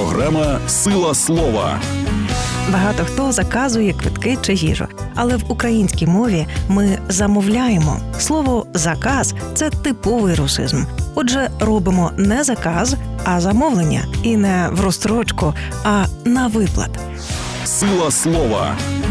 Програма «Сила слова». Багато хто заказує квитки чи їжу, але в українській мові ми замовляємо. Слово «заказ» – це типовий русизм. Отже, робимо не заказ, а замовлення. І не в розстрочку, а на виплат. «Сила слова»